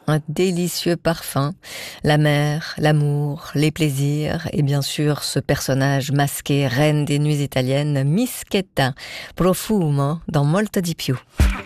un délicieux parfum, la mer, l'amour, les plaisirs et bien sûr ce personnage masqué, reine des nuits italiennes, Mischetta, profumo dans molto di più.